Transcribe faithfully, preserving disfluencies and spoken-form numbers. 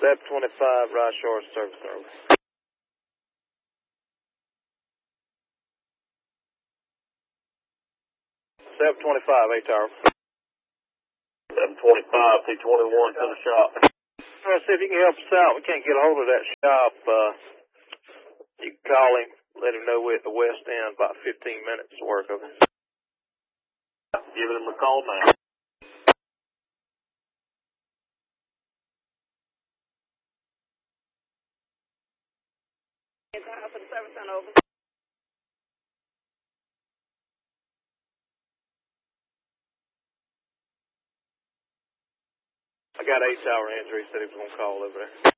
seven twenty-five, Ride Shore Service Service. seven twenty-five, A Tower. seven twenty-five, T twenty-one to the shop. Well, see if you can help us out. We can't get a hold of that shop. Uh, you can call him, let him know we're at the west end, about fifteen minutes work of it. Giving him a call now. For the service center over. I got eight Tower Andrew. He said he was going to call over there.